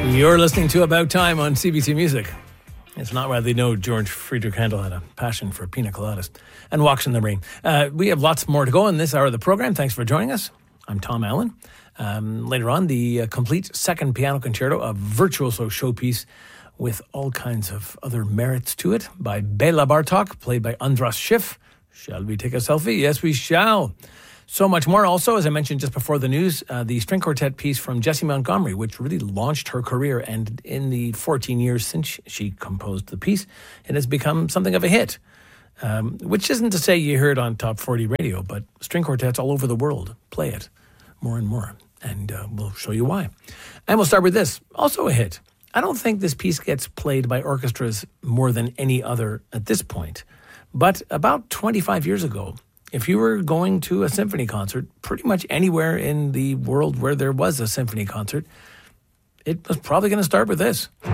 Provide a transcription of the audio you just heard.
You're listening to About Time on CBC Music. It's not widely known George Friedrich Handel had a passion for pina coladas and walks in the rain. We have lots more to go in this hour of the program. Thanks for joining us. I'm Tom Allen. Later on, the complete second piano concerto, a virtuoso showpiece with all kinds of other merits to it by Bela Bartok, played by Andras Schiff. Shall we take a selfie? Yes, we shall. So much more. Also, as I mentioned just before the news, the string quartet piece from Jessie Montgomery, which really launched her career. And in the 14 years since she composed the piece, it has become something of a hit. Which isn't to say you hear it on Top 40 radio, but string quartets all over the world play it more and more. And we'll show you why. And we'll start with this, also a hit. I don't think this piece gets played by orchestras more than any other at this point. But about 25 years ago, if you were going to a symphony concert, pretty much anywhere in the world where there was a symphony concert, it was probably going to start with this.